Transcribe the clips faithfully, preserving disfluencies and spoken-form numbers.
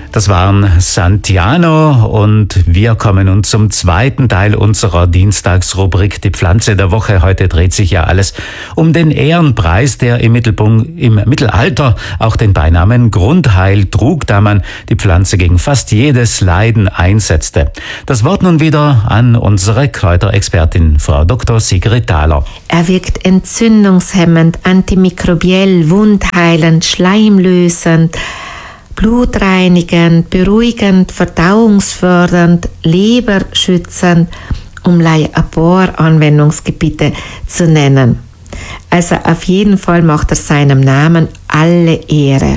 Das waren Santiano und wir kommen nun zum zweiten Teil unserer Dienstagsrubrik Die Pflanze der Woche. Heute dreht sich ja alles um den Ehrenpreis, der im Mittelpunkt im Mittelalter auch den Beinamen Grundheil trug, da man die Pflanze gegen fast jedes Leiden einsetzte. Das Wort nun wieder an unsere Kräuterexpertin, Frau Doktor Sigrid Thaler. Er wirkt entzündungshemmend, antimikrobiell, wundheilend, schleimlösend, blutreinigend, beruhigend, verdauungsfördernd, leberschützend, um gleich ein paar Anwendungsgebiete zu nennen. Also auf jeden Fall macht er seinem Namen alle Ehre.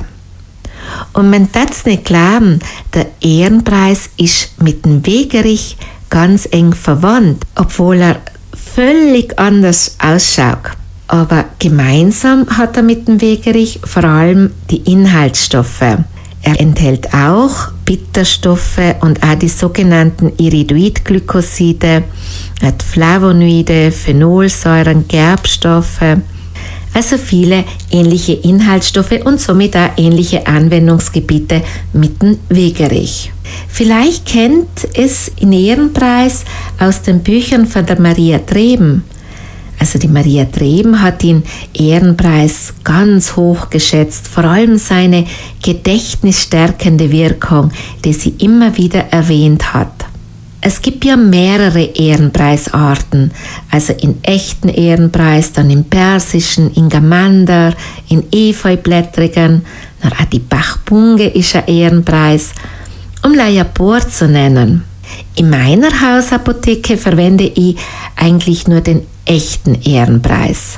Und man darf's nicht glauben, der Ehrenpreis ist mit dem Wegerich ganz eng verwandt, obwohl er völlig anders ausschaut. Aber gemeinsam hat er mit dem Wegerich vor allem die Inhaltsstoffe. Er enthält auch Bitterstoffe und auch die sogenannten Iridoid-Glykoside, hat Flavonoide, Phenolsäuren, Gerbstoffe, also viele ähnliche Inhaltsstoffe und somit auch ähnliche Anwendungsgebiete mit dem Wegerich. Vielleicht kennt es in Ehrenpreis aus den Büchern von der Maria Treben. Also die Maria Treben hat den Ehrenpreis ganz hoch geschätzt, vor allem seine gedächtnisstärkende Wirkung, die sie immer wieder erwähnt hat. Es gibt ja mehrere Ehrenpreisarten, also in echten Ehrenpreis, dann im persischen, in Gamander, in Efeublättrigen, auch die Bachbunge ist ein Ehrenpreis, um ein paar zu nennen. In meiner Hausapotheke verwende ich eigentlich nur den echten Ehrenpreis.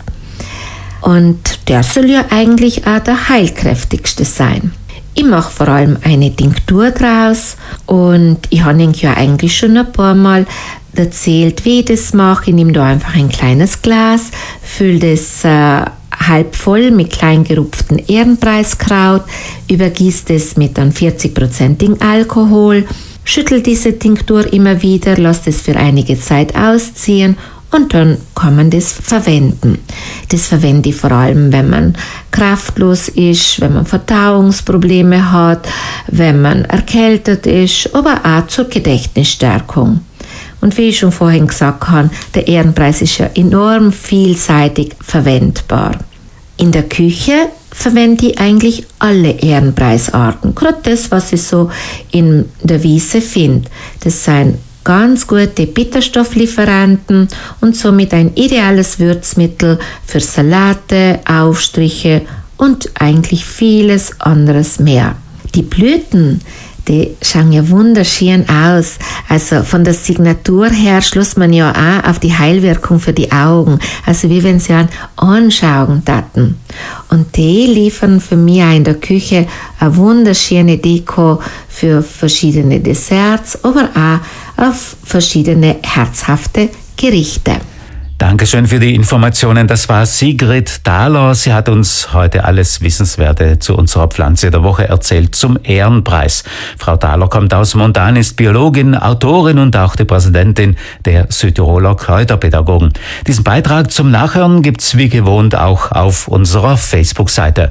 Und der soll ja eigentlich auch der heilkräftigste sein. Ich mache vor allem eine Tinktur draus und ich habe Ihnen ja eigentlich schon ein paar Mal erzählt, wie ich das mache. Ich nehme da einfach ein kleines Glas, fülle das äh, halb voll mit klein gerupftem Ehrenpreiskraut, übergieße das mit einem vierzig-prozentigen Alkohol, schüttel diese Tinktur immer wieder, lasse das für einige Zeit ausziehen und dann kann man das verwenden. Das verwende ich vor allem, wenn man kraftlos ist, wenn man Verdauungsprobleme hat, wenn man erkältet ist, aber auch zur Gedächtnisstärkung. Und wie ich schon vorhin gesagt habe, der Ehrenpreis ist ja enorm vielseitig verwendbar. In der Küche verwende ich eigentlich alle Ehrenpreisarten. Gerade das, was ich so in der Wiese finde. Das sind ganz gute Bitterstofflieferanten und somit ein ideales Würzmittel für Salate, Aufstriche und eigentlich vieles anderes mehr. Die Blüten, die schauen ja wunderschön aus. Also von der Signatur her schloss man ja auch auf die Heilwirkung für die Augen. Also wie wenn sie einen anschauen taten. Und die liefern für mich auch in der Küche eine wunderschöne Deko für verschiedene Desserts, aber auch auf verschiedene herzhafte Gerichte. Dankeschön für die Informationen. Das war Sigrid Thaler. Sie hat uns heute alles Wissenswerte zu unserer Pflanze der Woche erzählt zum Ehrenpreis. Frau Thaler kommt aus Montan, ist Biologin, Autorin und auch die Präsidentin der Südtiroler Kräuterpädagogen. Diesen Beitrag zum Nachhören gibt's wie gewohnt auch auf unserer Facebook-Seite.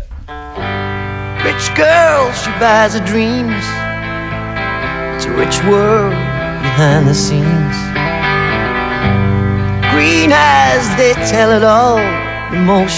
Rich girl, she buys her dreams. It's a rich world behind the scenes. Green eyes, they tell it all. The most